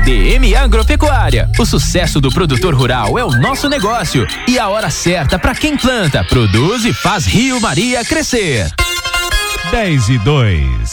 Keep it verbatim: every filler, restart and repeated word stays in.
D M Agropecuária. O sucesso do produtor rural é o nosso negócio e a hora certa para quem planta, produz e faz Rio Maria crescer. dez e dois.